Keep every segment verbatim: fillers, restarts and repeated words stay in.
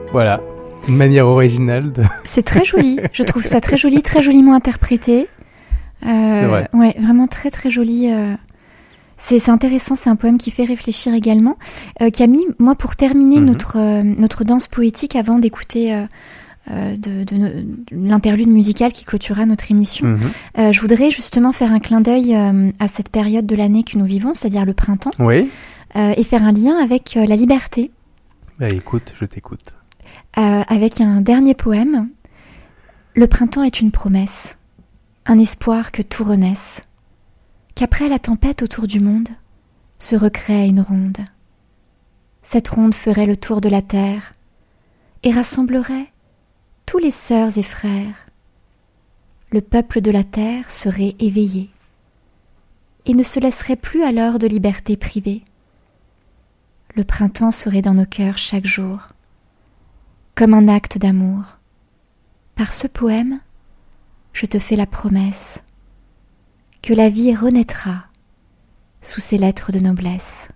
Voilà, une manière originale de... C'est très joli, je trouve ça très joli, très joliment interprété. Euh, c'est vrai. Ouais, vraiment très très joli. Euh... C'est, c'est intéressant, c'est un poème qui fait réfléchir également. Euh, Camille, moi pour terminer mm-hmm. notre, euh, notre danse poétique, avant d'écouter euh, euh, de, de, de, de l'interlude musicale qui clôturera notre émission, mm-hmm. euh, je voudrais justement faire un clin d'œil euh, à cette période de l'année que nous vivons, c'est-à-dire le printemps, oui. euh, et faire un lien avec euh, la liberté. Bah, écoute, je t'écoute. Euh, avec un dernier poème. Le printemps est une promesse, un espoir que tout renaisse, qu'après la tempête autour du monde, se recrée une ronde. Cette ronde ferait le tour de la terre et rassemblerait tous les sœurs et frères. Le peuple de la terre serait éveillé et ne se laisserait plus à l'heure de liberté privée. Le printemps serait dans nos cœurs chaque jour, comme un acte d'amour. Par ce poème, je te fais la promesse que la vie renaîtra sous ses lettres de noblesse.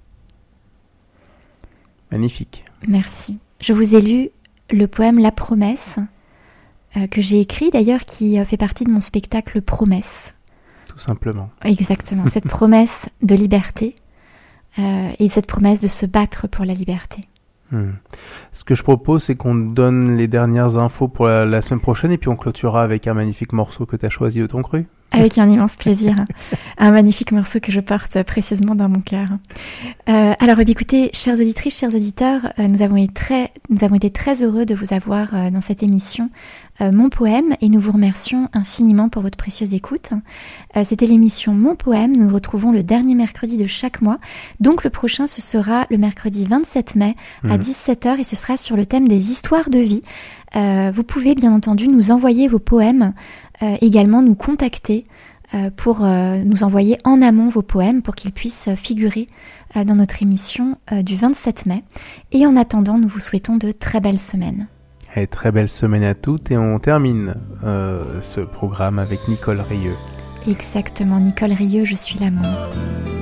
Magnifique. Merci. Je vous ai lu le poème La Promesse, euh, que j'ai écrit d'ailleurs, qui fait partie de mon spectacle Promesse. Tout simplement. Exactement, cette promesse de liberté euh, et cette promesse de se battre pour la liberté. Hmm. Ce que je propose, c'est qu'on donne les dernières infos pour la, la semaine prochaine et puis on clôturera avec un magnifique morceau que tu as choisi de ton cru. Avec un immense plaisir. Un magnifique morceau que je porte précieusement dans mon cœur. Euh, alors, écoutez, chères auditrices, chers auditeurs, euh, nous avons été très, nous avons été très heureux de vous avoir euh, dans cette émission euh, Mon Poème, et nous vous remercions infiniment pour votre précieuse écoute. Euh, c'était l'émission Mon Poème. Nous nous retrouvons le dernier mercredi de chaque mois. Donc, le prochain, ce sera le mercredi vingt-sept mai mmh. à dix-sept heures et ce sera sur le thème des histoires de vie. Euh, vous pouvez bien entendu nous envoyer vos poèmes, euh, également nous contacter euh, pour euh, nous envoyer en amont vos poèmes pour qu'ils puissent figurer euh, dans notre émission euh, du vingt-sept mai. Et en attendant, nous vous souhaitons de très belles semaines. Et très belle semaine à toutes et on termine euh, ce programme avec Nicole Rieux. Exactement, Nicole Rieux, je suis l'amour.